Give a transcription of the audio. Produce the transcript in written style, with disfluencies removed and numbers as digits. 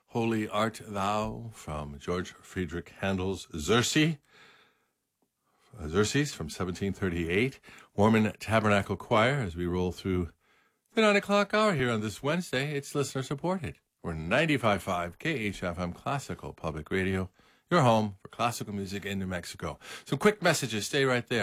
Holy Art Thou from George Friedrich Handel's Xerxes from 1738. Mormon Tabernacle Choir as we roll through the 9 o'clock hour here on this Wednesday. It's listener supported. We're 95.5 KHFM Classical Public Radio, your home for classical music in New Mexico. Some quick messages. Stay right there.